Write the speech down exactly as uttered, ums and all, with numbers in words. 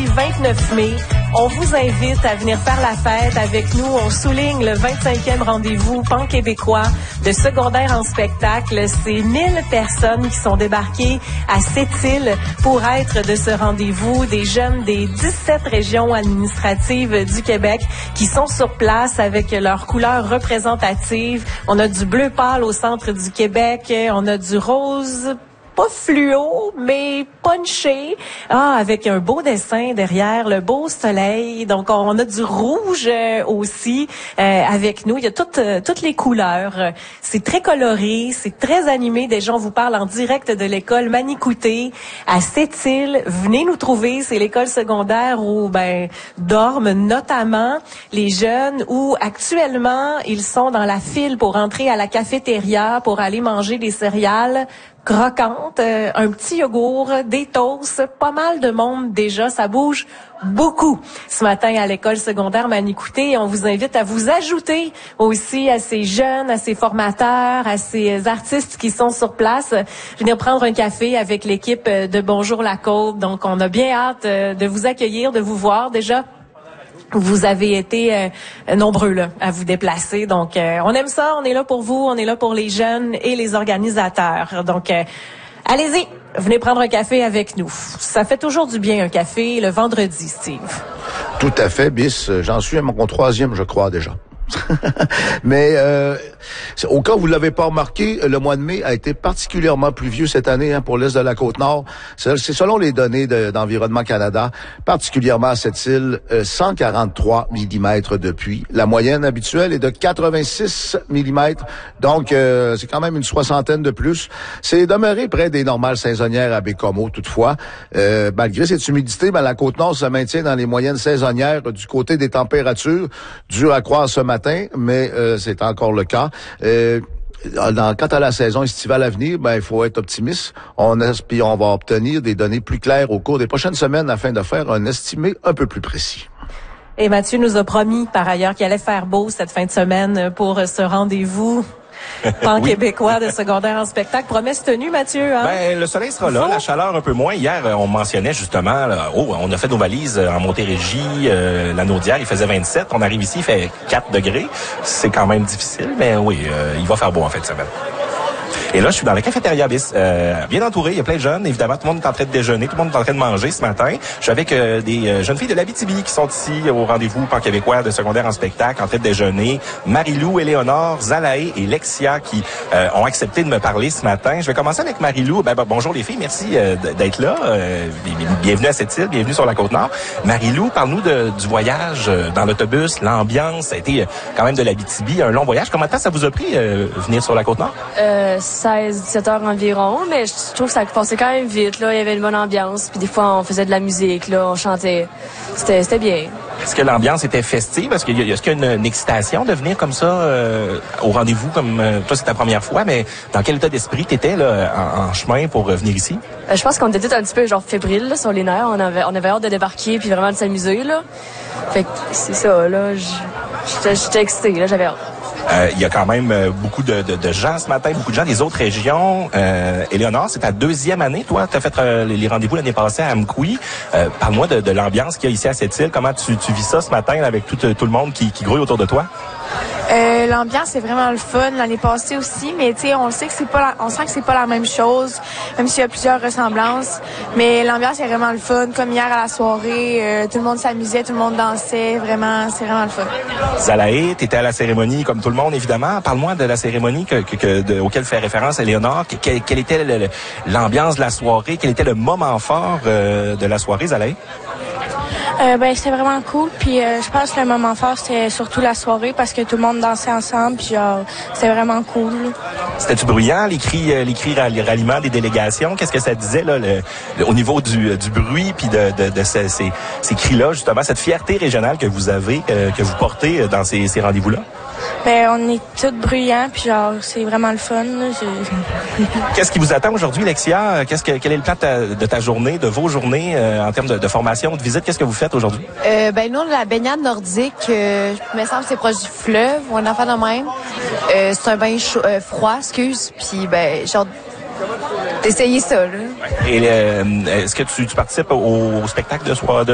vendredi vingt-neuf mai. On vous invite à venir faire la fête avec nous. On souligne le vingt-cinquième rendez-vous pan-québécois de secondaire en spectacle. C'est mille personnes qui sont débarquées à Sept-Îles pour être de ce rendez-vous. Des jeunes des dix-sept régions administratives du Québec qui sont sur place avec leurs couleurs représentatives. On a du bleu pâle au centre du Québec. On a du rose pas fluo, mais punché. Ah, avec un beau dessin derrière, le beau soleil. Donc, on a du rouge euh, aussi euh, avec nous. Il y a toutes euh, toutes les couleurs. C'est très coloré, c'est très animé. Des gens vous parlent en direct de l'école Manicouté à Sept-Îles. Venez nous trouver. C'est l'école secondaire où ben dorment notamment les jeunes, où actuellement ils sont dans la file pour entrer à la cafétéria pour aller manger des céréales croquante, euh, un petit yogourt, des toasts, pas mal de monde déjà, ça bouge beaucoup ce matin à l'école secondaire Manicouté. On vous invite à vous ajouter aussi à ces jeunes, à ces formateurs, à ces artistes qui sont sur place. Venir prendre un café avec l'équipe de Bonjour la Côte. Donc, on a bien hâte de vous accueillir, de vous voir déjà. Vous avez été euh, nombreux là, à vous déplacer. Donc, euh, on aime ça. On est là pour vous. On est là pour les jeunes et les organisateurs. Donc, euh, allez-y. Venez prendre un café avec nous. Ça fait toujours du bien, un café, le vendredi, Steve. Tout à fait, Bis. J'en suis à mon troisième, je crois, déjà. Mais euh, au cas où vous l'avez pas remarqué, le mois de mai a été particulièrement pluvieux cette année hein, pour l'est de la Côte-Nord. C'est, c'est selon les données de, d'Environnement Canada, particulièrement à Sept-Îles, euh, cent quarante-trois millimètres de pluie. La moyenne habituelle est de quatre-vingt-six millimètres, donc euh, c'est quand même une soixantaine de plus. C'est demeuré près des normales saisonnières à Bécomo, toutefois. Euh, malgré cette humidité, ben, la Côte-Nord se maintient dans les moyennes saisonnières du côté des températures, dur à croire ce matin. Mais euh, c'est encore le cas. Euh, dans, quant à la saison estivale à venir, ben il faut être optimiste. On espère, on va obtenir des données plus claires au cours des prochaines semaines afin de faire un estimé un peu plus précis. Et Mathieu nous a promis par ailleurs qu'il allait faire beau cette fin de semaine pour ce rendez-vous pan-québécois de secondaire en spectacle. Promesse tenue, Mathieu. Hein? Ben, le soleil sera là, Faut... la chaleur un peu moins. Hier, on mentionnait justement, là, oh, on a fait nos valises en Montérégie, euh, la Naudière, il faisait vingt-sept. On arrive ici, il fait quatre degrés. C'est quand même difficile, mais oui, euh, il va faire beau en fin de semaine. Et là, je suis dans la cafétéria Bis, euh, bien entouré, il y a plein de jeunes, évidemment, tout le monde est en train de déjeuner, tout le monde est en train de manger ce matin. Je suis avec euh, des euh, jeunes filles de l'Abitibi qui sont ici au rendez-vous pan-québécois de secondaire en spectacle, en train de déjeuner. Marie-Lou, Éléonore, Zalaé et Lexia qui euh, ont accepté de me parler ce matin. Je vais commencer avec Marie-Lou. Ben, ben, bonjour les filles, merci euh, d'être là. Euh, bienvenue à Sept-Îles, bienvenue sur la Côte-Nord. Marie-Lou, parle-nous de, du voyage dans l'autobus, l'ambiance. Ça a été euh, quand même de l'Abitibi, un long voyage. Combien de temps ça vous a pris euh, venir sur la Côte-Nord? Euh, seize dix-sept heures environ, mais je trouve que ça passait quand même vite. Là, il y avait une bonne ambiance, puis des fois, on faisait de la musique, là, on chantait. C'était, c'était bien. Est-ce que l'ambiance était festive? Est-ce qu'il y a, est-ce qu'il y a une, une excitation de venir comme ça euh, au rendez-vous, comme euh, toi, c'est ta première fois, mais dans quel état d'esprit t'étais là, en, en chemin pour euh, venir ici? Euh, je pense qu'on était tous un petit peu genre fébriles là, sur les nerfs. On avait, on avait hâte de débarquer puis vraiment de s'amuser, là. Fait que c'est ça, là. J'étais, j'étais excitée, là, j'avais hâte. Euh, il y a quand même euh, beaucoup de, de, de gens ce matin, beaucoup de gens des autres régions. Euh, Éléonore, c'est ta deuxième année, toi. Tu as fait euh, les rendez-vous l'année passée à Amkoui. Euh, parle-moi de, de l'ambiance qu'il y a ici à Sept-Îles. Comment tu, tu vis ça ce matin là, avec tout, tout le monde qui, qui grouille autour de toi? Euh, l'ambiance c'est vraiment le fun l'année passée aussi, mais tu sais on sait que c'est pas la, on sent que c'est pas la même chose, même s'il y a plusieurs ressemblances, mais l'ambiance est vraiment le fun. Comme hier à la soirée, euh, tout le monde s'amusait, tout le monde dansait, vraiment c'est vraiment le fun. Zalaé, t'étais à la cérémonie comme tout le monde évidemment. Parle-moi de la cérémonie que, que, que de, auquel fait référence Éléonore. Que, quelle était le, le, l'ambiance de la soirée? Quel était le moment fort euh, de la soirée, Zalaé? Euh, ben c'était vraiment cool, puis euh, je pense que le moment fort c'était surtout la soirée parce que tout le monde dansait ensemble, puis genre c'était vraiment cool. C'était-tu bruyant les cris, les cris ralliement des délégations? Qu'est-ce que ça disait là, le, le, au niveau du, du bruit puis de, de, de ces, ces, ces cris-là justement, cette fierté régionale que vous avez, euh, que vous portez dans ces, ces rendez-vous-là? Ben on est tous bruyants, puis genre c'est vraiment le fun. Là. Qu'est-ce qui vous attend aujourd'hui, Lexia? Qu'est-ce que quel est le plan de ta, de ta journée, de vos journées euh, en termes de, de formation, de visite? Qu'est-ce que vous faites aujourd'hui? Euh, ben nous, la baignade nordique, euh, il me semble que c'est proche du fleuve ou un enfant de même. Euh, c'est un bain chaud, euh, froid, excuse. Puis ben genre d'essayer ça là. Et euh, est-ce que tu, tu participes au, au spectacle de soir? De